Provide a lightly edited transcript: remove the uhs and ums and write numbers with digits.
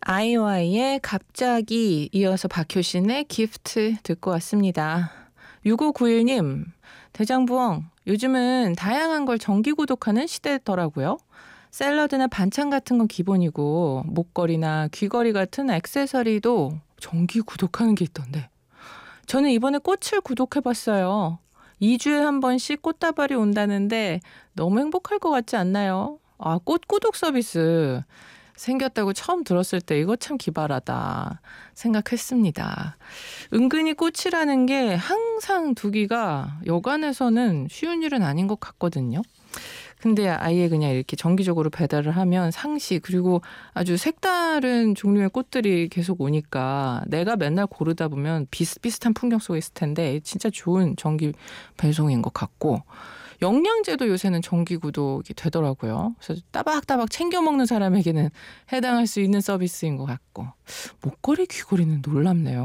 아이오아이의 갑자기 이어서 박효신의 기프트 듣고 왔습니다. 6591님, 대장부엉, 요즘은 다양한 걸 정기 구독하는 시대더라고요. 샐러드나 반찬 같은 건 기본이고 목걸이나 귀걸이 같은 액세서리도 정기 구독하는 게 있던데. 저는 이번에 꽃을 구독해봤어요. 2주에 한 번씩 꽃다발이 온다는데 너무 행복할 것 같지 않나요? 아, 꽃 구독 서비스 생겼다고 처음 들었을 때 이거 참 기발하다 생각했습니다. 은근히 꽃이라는 게 항상 두기가 여간에서는 쉬운 일은 아닌 것 같거든요. 근데 아예 그냥 이렇게 정기적으로 배달을 하면 상시 그리고 아주 색다른 종류의 꽃들이 계속 오니까 내가 맨날 고르다 보면 비슷비슷한 풍경 속에 있을 텐데 진짜 좋은 정기 배송인 것 같고 영양제도 요새는 정기 구독이 되더라고요. 그래서 따박따박 챙겨 먹는 사람에게는 해당할 수 있는 서비스인 것 같고 목걸이 귀걸이는 놀랍네요.